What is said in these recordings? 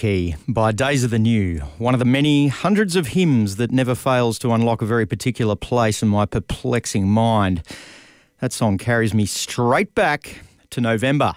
Key by Days of the New, one of the many hundreds of hymns that never fails to unlock a very particular place in my perplexing mind. That song carries me straight back to November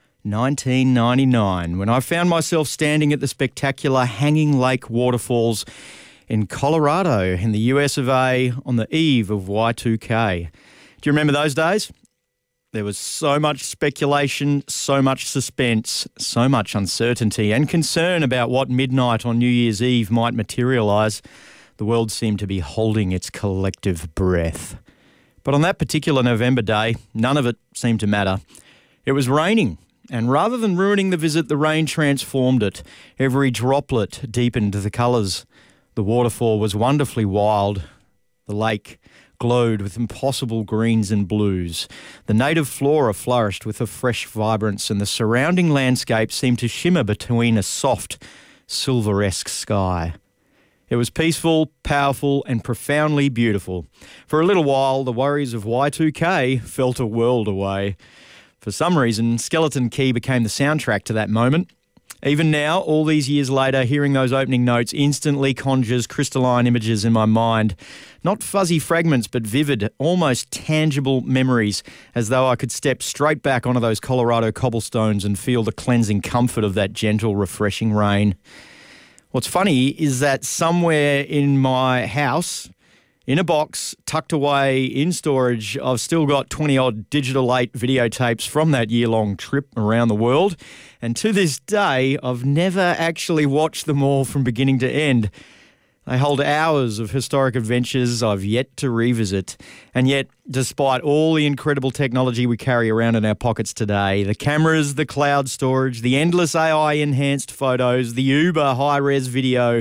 1999, when I found myself standing at the spectacular Hanging Lake Waterfalls in Colorado in the US of A on the eve of Y2K. Do you remember those days? There was so much speculation, so much suspense, so much uncertainty and concern about what midnight on New Year's Eve might materialise. The world seemed to be holding its collective breath. But on that particular November day, none of it seemed to matter. It was raining, and rather than ruining the visit, the rain transformed it. Every droplet deepened the colours. The waterfall was wonderfully wild. The lake glowed with impossible greens and blues. The native flora flourished with a fresh vibrance, and the surrounding landscape seemed to shimmer between a soft, silveresque sky. It was peaceful, powerful, and profoundly beautiful. For a little while, the worries of Y2K felt a world away. For some reason, Skeleton Key became the soundtrack to that moment. Even now, all these years later, hearing those opening notes instantly conjures crystalline images in my mind. Not fuzzy fragments, but vivid, almost tangible memories, as though I could step straight back onto those Colorado cobblestones and feel the cleansing comfort of that gentle, refreshing rain. What's funny is that somewhere in my house, in a box, tucked away in storage, I've still got 20-odd Digital 8 videotapes from that year-long trip around the world. And to this day, I've never actually watched them all from beginning to end. They hold hours of historic adventures I've yet to revisit. And yet, despite all the incredible technology we carry around in our pockets today, the cameras, the cloud storage, the endless AI-enhanced photos, the uber high-res video,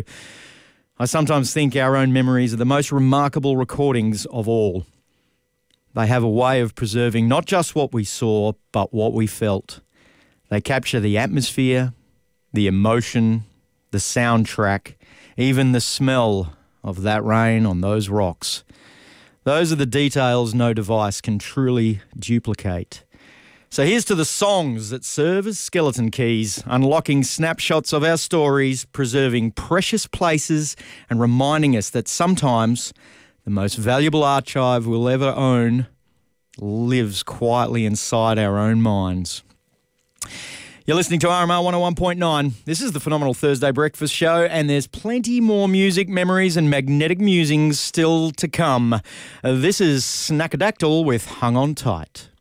I sometimes think our own memories are the most remarkable recordings of all. They have a way of preserving not just what we saw, but what we felt. They capture the atmosphere, the emotion, the soundtrack, even the smell of that rain on those rocks. Those are the details no device can truly duplicate. So here's to the songs that serve as skeleton keys, unlocking snapshots of our stories, preserving precious places, and reminding us that sometimes the most valuable archive we'll ever own lives quietly inside our own minds. You're listening to RMR 101.9. This is the Phenomenal Thursday Breakfast Show, and there's plenty more music, memories, and magnetic musings still to come. This is Snackadactyl with Hung On Tight.